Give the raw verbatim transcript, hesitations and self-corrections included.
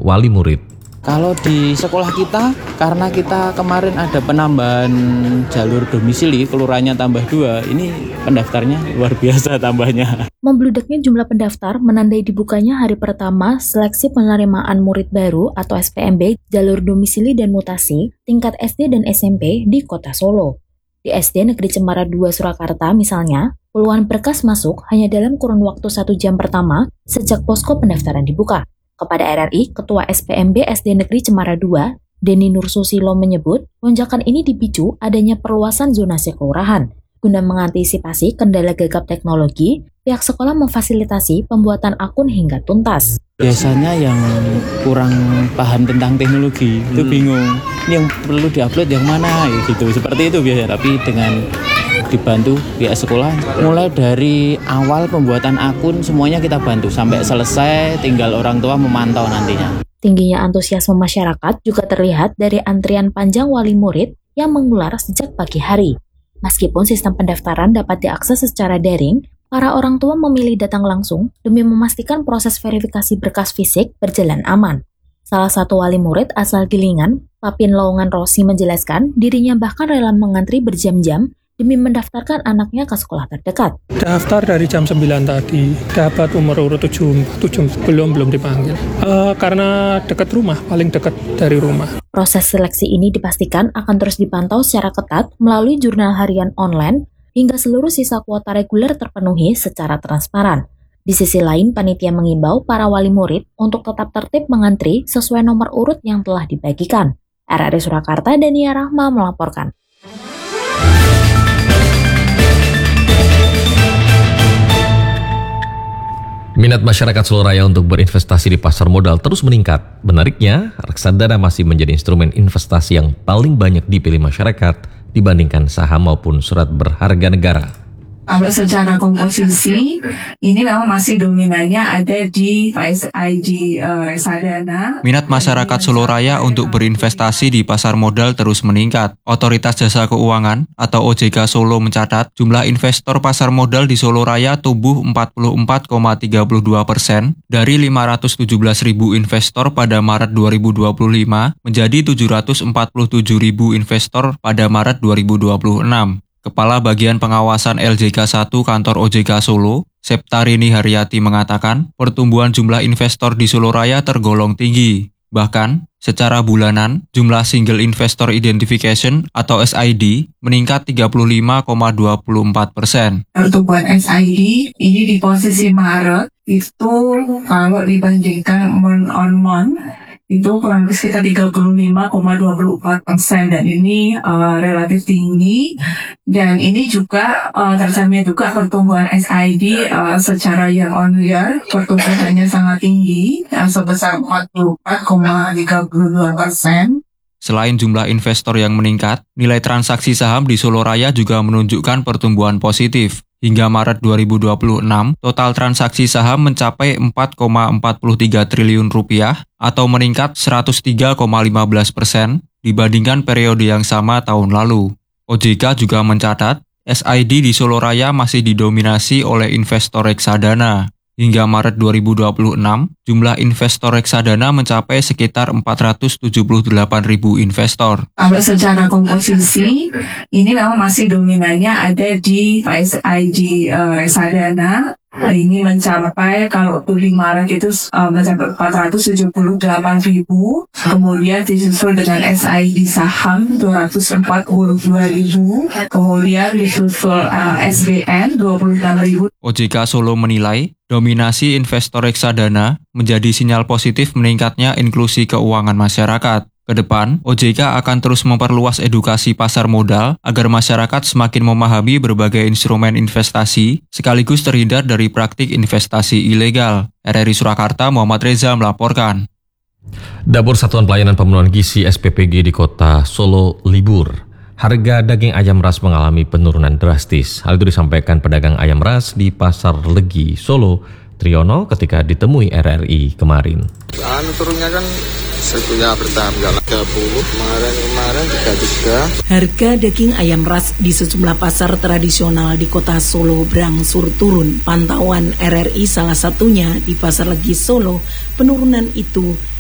wali murid. Kalau di sekolah kita, karena kita kemarin ada penambahan jalur domisili, kelurahannya tambah dua, ini pendaftarnya luar biasa tambahnya. Membludaknya jumlah pendaftar menandai dibukanya hari pertama seleksi penerimaan murid baru atau S P M B jalur domisili dan mutasi tingkat S D dan S M P di Kota Solo. Di S D Negeri Cemara dua Surakarta misalnya, puluhan berkas masuk hanya dalam kurun waktu satu jam pertama sejak posko pendaftaran dibuka. Kepada R R I, Ketua S P M B S D Negeri Cemara dua, Denny Nursusilo menyebut, lonjakan ini dipicu adanya perluasan zonasi kelurahan. Guna mengantisipasi kendala gagap teknologi, pihak sekolah memfasilitasi pembuatan akun hingga tuntas. Biasanya yang kurang paham tentang teknologi itu bingung, ini yang perlu diupload yang mana gitu, seperti itu biasanya. Tapi dengan dibantu pihak sekolah, mulai dari awal pembuatan akun semuanya kita bantu sampai selesai, tinggal orang tua memantau nantinya. Tingginya antusiasme masyarakat juga terlihat dari antrian panjang wali murid yang mengular sejak pagi hari. Meskipun sistem pendaftaran dapat diakses secara daring, para orang tua memilih datang langsung demi memastikan proses verifikasi berkas fisik berjalan aman. Salah satu wali murid asal Gilingan, Papin Lowongan Rosi menjelaskan dirinya bahkan rela mengantri berjam-jam demi mendaftarkan anaknya ke sekolah terdekat. Daftar dari jam sembilan tadi, dapat umur urut tujuh, tujuh belum belum dipanggil. Uh, karena dekat rumah, paling dekat dari rumah. Proses seleksi ini dipastikan akan terus dipantau secara ketat melalui jurnal harian online hingga seluruh sisa kuota reguler terpenuhi secara transparan. Di sisi lain, panitia mengimbau para wali murid untuk tetap tertib mengantri sesuai nomor urut yang telah dibagikan. R R I Surakarta, Dania Rahma melaporkan. Minat masyarakat Solo Raya untuk berinvestasi di pasar modal terus meningkat. Menariknya, reksadana masih menjadi instrumen investasi yang paling banyak dipilih masyarakat dibandingkan saham maupun surat berharga negara. Kalau secara komposisi, ini memang masih dominannya ada di S I D uh, reksadana. Minat masyarakat Solo Raya untuk berinvestasi di pasar modal terus meningkat. Otoritas Jasa Keuangan atau O J K Solo mencatat jumlah investor pasar modal di Solo Raya tumbuh empat puluh empat koma tiga dua persen dari lima ratus tujuh belas ribu investor pada Maret dua ribu dua puluh lima menjadi tujuh ratus empat puluh tujuh ribu investor pada Maret dua ribu dua puluh enam. Kepala Bagian Pengawasan L J K satu Kantor O J K Solo, Septarini Haryati mengatakan, pertumbuhan jumlah investor di Solo Raya tergolong tinggi. Bahkan, secara bulanan, jumlah Single Investor Identification atau S I D meningkat tiga puluh lima koma dua empat persen. Pertumbuhan S I D ini di posisi Maret itu kalau dibandingkan month on month, itu kurang lebih sekitar tiga puluh lima koma dua empat persen dan ini uh, relatif tinggi dan ini juga uh, tercermin juga pertumbuhan S I D uh, secara year on year pertumbuhannya sangat tinggi yang sebesar empat puluh empat koma tiga dua persen. Selain jumlah investor yang meningkat, nilai transaksi saham di Solo Raya juga menunjukkan pertumbuhan positif. Hingga Maret dua ribu dua puluh enam, total transaksi saham mencapai empat koma empat tiga triliun rupiah atau meningkat seratus tiga koma lima belas persen dibandingkan periode yang sama tahun lalu. O J K juga mencatat, S I D di Solo Raya masih didominasi oleh investor reksadana. Hingga Maret dua ribu dua puluh enam, jumlah investor reksadana mencapai sekitar empat ratus tujuh puluh delapan ribu investor. Kalau secara komposisi, ini memang masih dominannya ada di S I D uh, reksadana. Ini mencapai, kalau di Maret itu uh, mencapai empat ratus tujuh puluh delapan ribu, kemudian disusul dengan S I D saham dua ratus empat puluh dua ribu, kemudian disusul uh, S B N dua puluh enam ribu. O J K Solo menilai, dominasi investor reksadana menjadi sinyal positif meningkatnya inklusi keuangan masyarakat. Kedepan, O J K akan terus memperluas edukasi pasar modal agar masyarakat semakin memahami berbagai instrumen investasi sekaligus terhindar dari praktik investasi ilegal. R R I Surakarta, Muhammad Reza melaporkan. Dapur Satuan Pelayanan Pemenuhan Gizi S P P G di Kota Solo libur. Harga daging ayam ras mengalami penurunan drastis. Hal itu disampaikan pedagang ayam ras di Pasar Legi, Solo, Triyono ketika ditemui R R I kemarin. Anu turunnya kan sesudah bertahap tiga puluh kemarin-kemarin tiga puluh tiga. Harga daging ayam ras di sejumlah pasar tradisional di Kota Solo berangsur turun. Pantauan R R I salah satunya di Pasar Legi Solo, penurunan itu